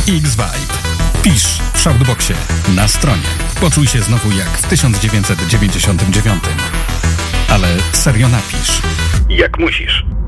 X-Vibe. Pisz w Shoutboxie na stronie. Poczuj się znowu jak w 1999. Ale serio napisz. Jak musisz.